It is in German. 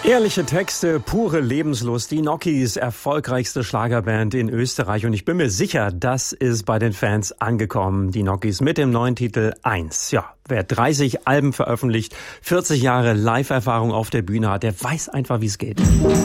Ehrliche Texte, pure Lebenslust. Die Nokis, erfolgreichste Schlagerband in Österreich. Und ich bin mir sicher, das ist bei den Fans angekommen. Die Nokis mit dem neuen Titel 1. Ja, wer 30 Alben veröffentlicht, 40 Jahre Live-Erfahrung auf der Bühne hat, der weiß einfach, wie es geht.